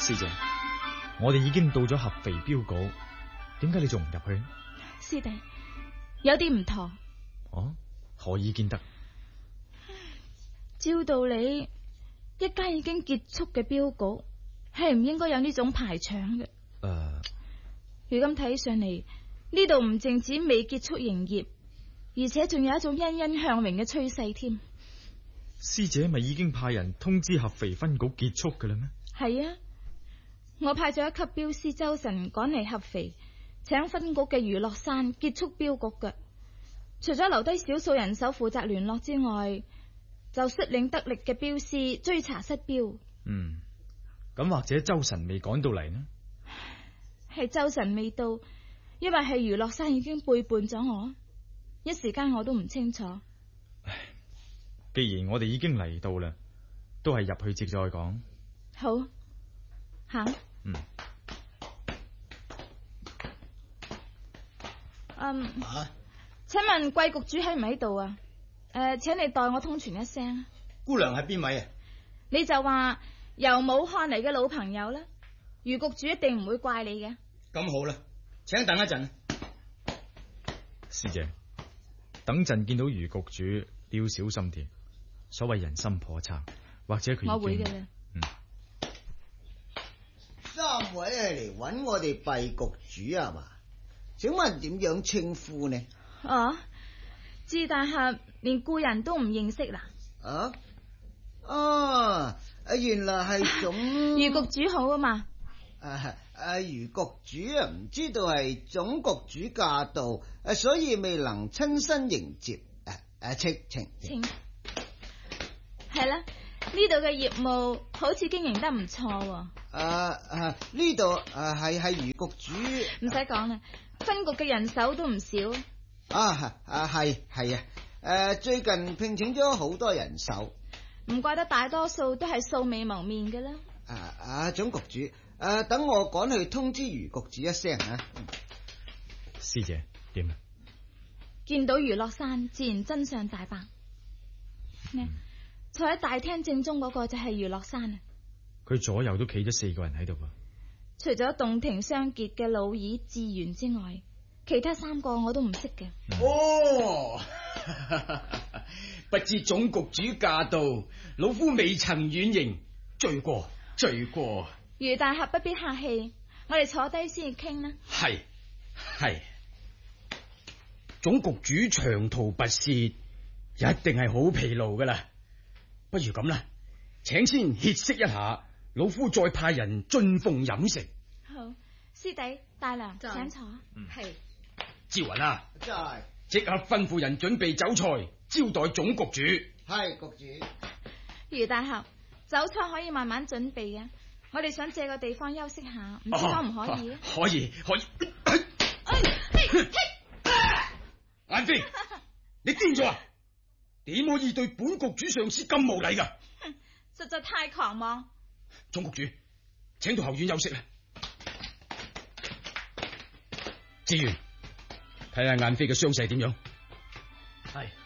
師姐，我哋已經到咗合肥標局，點解你仲唔入去？ 師弟，有啲唔妥。 哦，何以見得？ 照道理，一間已經結束嘅標局係唔應該有呢種排場嘅。如今睇上嚟，呢度唔淨止未結束營業，而且仲有一種欣欣向榮嘅趨勢添。 師姐咪已經派人通知合肥分局結束嘅啦咩？ 係啊，我派咗一級標師周晨趕嚟合肥，請分局嘅娛樂山結束標局嘅。除咗留低少數人手負責聯絡之外，就率領得力嘅標師追查失標。 咁或者周晨未趕到嚟呢？ 係周晨未到，因為係娛樂山已經背叛咗我，一時間我都唔清楚。 既然我哋已經嚟到啦，都係入去接再講。 好，行。請問貴局主喺唔喺度啊？請你代我通傳一聲。 姑娘係邊位啊？ 你就話由武漢嚟嘅老朋友啦，余局主一定唔會怪你嘅。 咁好啦，請等一陣。 師姐，等陣見到余局主，你要小心啲。所謂人心叵測，或者佢已經我會嘅啦。 三位係嚟揾我哋畢局主啊嘛？請問點樣稱呼呢？ 智大俠連故人都唔認識啦。 原來係總余局主好啊嘛。 余局主唔知道係總局主駕到，所以未能親身迎接。請係啦，呢度嘅業務好似經營得唔錯。 呢度係余局主。 唔使講啦，分局嘅人手都唔少。 係啊，最近聘請咗好多人手， 唔怪得大多數都係素未謀面嘅啦。 總局主，等我趕去通知余局主一聲啊。 師姐，點啊？ 見到娛樂山，自然真相大白。坐喺大廳正中嗰個就係娛樂山啊！ 佢左右都企咗4個人喺度啊！ 除咗洞庭相傑嘅老二志源之外，其他3個我都唔識嘅。 不知總局主駕到，老夫未曾遠迎，罪過。 余大俠不必客氣，我哋坐低先傾啦。 係，總局主長途跋涉，一定係好疲勞噶啦。不如咁啦，請先歇息一下，老夫再派人進奉飲食。 好，師弟大娘請坐。 係，趙雲啊， 係， 即刻吩咐人準備酒菜招待總局主。 係局主。 余大俠，酒菜可以慢慢準備嘅，我哋想借個地方休息下，唔知可唔可以？ 可以。眼飛，你癲咗啊？點可以對本局主上司咁無禮噶？ 實在太狂妄。 總局主，請到後院休息啦。志源，睇下眼飛嘅傷勢點樣？係。